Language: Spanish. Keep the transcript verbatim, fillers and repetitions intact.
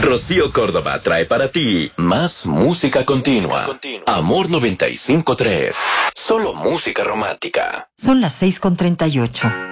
Rocío Córdoba trae para ti más música continua. Amor noventa y cinco punto tres. Solo música romántica. Son las seis con treinta y ocho.